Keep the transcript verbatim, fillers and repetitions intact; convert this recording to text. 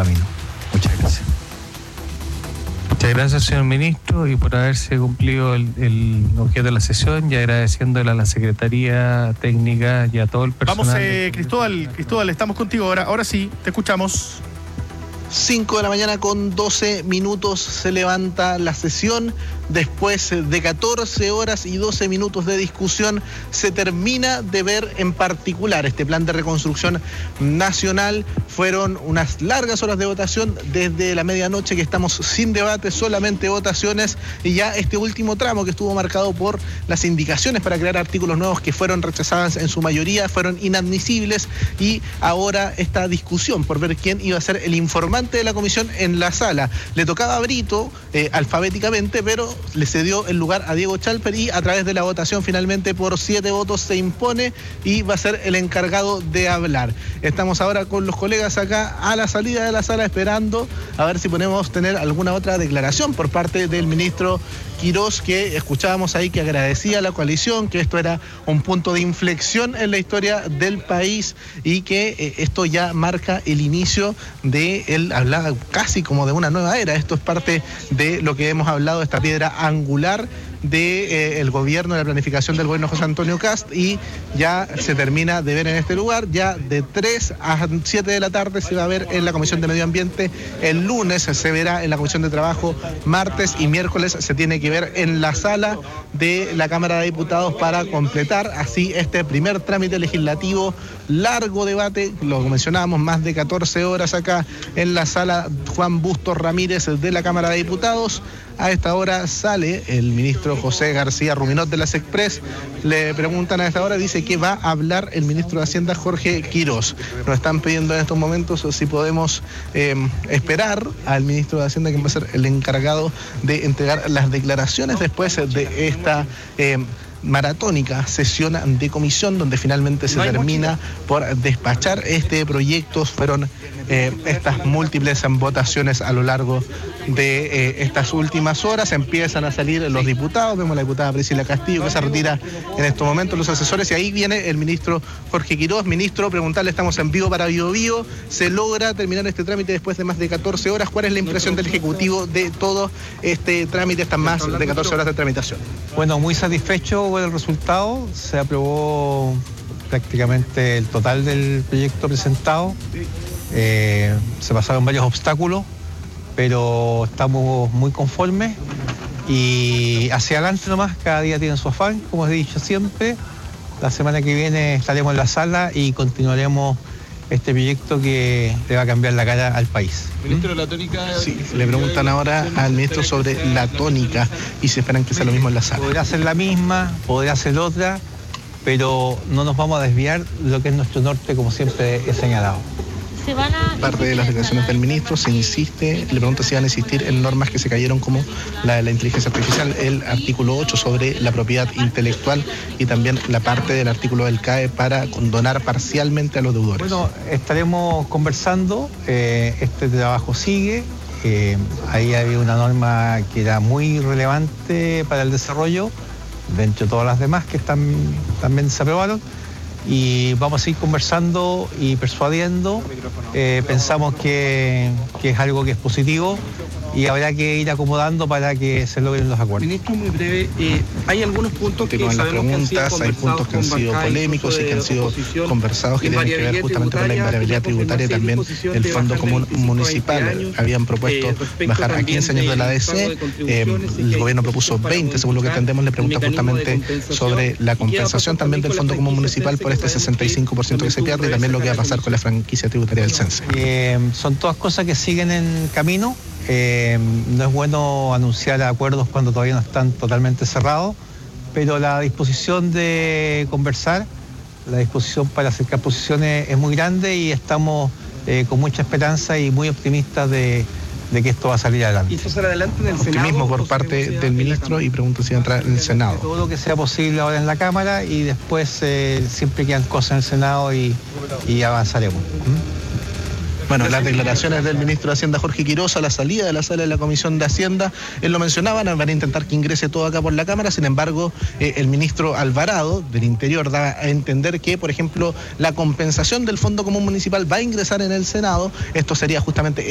camino. Muchas gracias. Muchas gracias, señor ministro, y por haberse cumplido el, el objeto de la sesión, y agradeciéndole a la Secretaría Técnica y a todo el personal. Vamos, eh, Cristóbal, Cristóbal, estamos contigo ahora. Ahora sí, te escuchamos. cinco de la mañana con doce minutos se levanta la sesión. Después de catorce horas y doce minutos de discusión, se termina de ver en particular este plan de reconstrucción nacional. Fueron unas largas horas de votación desde la medianoche que estamos sin debate, solamente votaciones, y ya este último tramo que estuvo marcado por las indicaciones para crear artículos nuevos que fueron rechazadas en su mayoría, fueron inadmisibles, y ahora esta discusión por ver quién iba a ser el informante de la comisión en la sala. Le tocaba a Brito eh, alfabéticamente, pero le cedió el lugar a Diego Chalper, y a través de la votación finalmente por siete votos se impone y va a ser el encargado de hablar. Estamos ahora con los colegas acá a la salida de la sala esperando a ver si podemos tener alguna otra declaración por parte del ministro Quirós, que escuchábamos ahí que agradecía a la coalición, que esto era un punto de inflexión en la historia del país y que eh, esto ya marca el inicio de, él hablaba casi como de una nueva era. Esto es parte de lo que hemos hablado, esta piedra angular del de, eh, gobierno, de la planificación del gobierno José Antonio Kast, y ya se termina de ver en este lugar. Ya de tres a siete de la tarde se va a ver en la Comisión de Medio Ambiente, el lunes se verá en la Comisión de Trabajo, martes y miércoles se tiene que ver en la sala de la Cámara de Diputados para completar así este primer trámite legislativo. Largo debate, lo mencionábamos, más de catorce horas acá en la sala Juan Bustos Ramírez de la Cámara de Diputados. A esta hora sale el ministro José García Ruminot de la SECPRES. Le preguntan a esta hora, dice que va a hablar el ministro de Hacienda Jorge Quirós. Nos están pidiendo en estos momentos si podemos eh, esperar al ministro de Hacienda, que va a ser el encargado de entregar las declaraciones después de esta eh, maratónica sesión de comisión, donde finalmente se termina por despachar este proyecto. Fueron eh, estas múltiples votaciones a lo largo de eh, estas últimas horas. Empiezan a salir los diputados, vemos a la diputada Priscila Castillo que se retira en estos momentos, los asesores, y ahí viene el ministro Jorge Quirós. Ministro, preguntarle, estamos en vivo para Bio Bio, se logra terminar este trámite después de más de catorce horas. ¿Cuál es la impresión del Ejecutivo de todo este trámite, estas más de catorce horas de tramitación? Bueno, muy satisfecho con el resultado. Se aprobó prácticamente el total del proyecto presentado. Eh, se pasaron varios obstáculos, pero estamos muy conformes y hacia adelante nomás. Cada día tiene su afán, como he dicho siempre. La semana que viene estaremos en la sala y continuaremos este proyecto que le va a cambiar la cara al país. Ministro, la tónica... Sí, le preguntan ahora al ministro sobre la tónica y se esperan que sea lo mismo en la sala. Podrá ser la misma, podrá ser otra, pero no nos vamos a desviar de lo que es nuestro norte, como siempre he señalado. Se van a... Parte de las declaraciones del ministro, se insiste, le pregunta si van a insistir en normas que se cayeron como la de la inteligencia artificial, el artículo ocho sobre la propiedad intelectual, y también la parte del artículo del C A E para condonar parcialmente a los deudores. Bueno, estaremos conversando, eh, este trabajo sigue, eh, ahí había una norma que era muy relevante para el desarrollo, dentro de todas las demás que están, también se aprobaron. Y vamos a ir conversando y persuadiendo. Eh, pensamos que, que es algo que es positivo y habrá que ir acomodando para que se logren los acuerdos. Ministro, muy breve, eh, hay algunos puntos que sabemos preguntas, que han sido hay puntos que han sido polémicos y que han sido conversados, que tienen que ver justamente con la invariabilidad tributaria y también el Fondo Común Municipal. Habían propuesto eh, bajar a quince años de la A D C, eh, el gobierno propuso veinte, según lo que entendemos. Le pregunta justamente sobre la compensación también del Fondo Común Municipal por este sesenta y cinco por ciento que se pierde, y también lo que va a pasar con la franquicia tributaria del Cense. Eh, son todas cosas que siguen en camino. Eh, no es bueno anunciar acuerdos cuando todavía no están totalmente cerrados, pero la disposición de conversar, la disposición para acercar posiciones es muy grande y estamos eh, con mucha esperanza y muy optimistas de, de que esto va a salir adelante. ¿Y esto sale adelante en el Senado? Optimismo por parte del ministro, y pregunto si va a entrar en el Senado. Todo lo que sea posible ahora en la Cámara, y después eh, siempre quedan cosas en el Senado y, y avanzaremos. ¿Mm? Bueno, las declaraciones del ministro de Hacienda Jorge Quirós a la salida de la sala de la Comisión de Hacienda, él lo mencionaba, van a intentar que ingrese todo acá por la Cámara. Sin embargo, eh, el ministro Alvarado del Interior da a entender que, por ejemplo, la compensación del Fondo Común Municipal va a ingresar en el Senado. Esto sería justamente